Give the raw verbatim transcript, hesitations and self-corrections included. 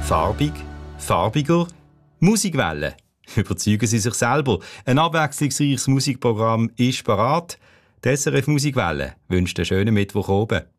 Farbig? Farbiger? Musikwelle? Überzeugen Sie sich selber. Ein abwechslungsreiches Musikprogramm ist parat. Die S R F Musikwelle wünscht einen schönen Mittwoch oben.